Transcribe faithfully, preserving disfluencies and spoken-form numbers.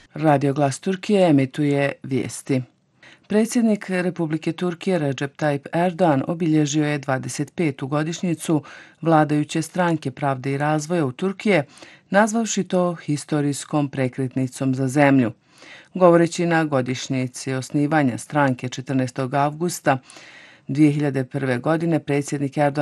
Radio Glas Turkije emituje vijesti. Predsjednik Republike Turkije Recep Tayyip Erdoğan obilježio je dvadeset petu godišnjicu vladajuće stranke Pravde i razvoja u Turkije, nazvavši to historijskom prekretnicom za zemlju. Govoreći na godišnjici osnivanja stranke četrnaestog avgusta dvije hiljade prve. godine, predsjednik Erdoğan